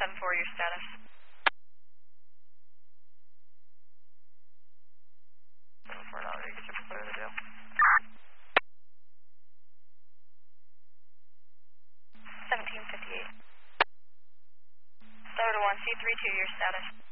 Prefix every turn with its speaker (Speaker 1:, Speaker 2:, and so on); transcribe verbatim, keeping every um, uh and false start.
Speaker 1: seven four, your status. seven four, now you can clear the deal. seventeen fifty-eight. Solar to one, C three two, your status.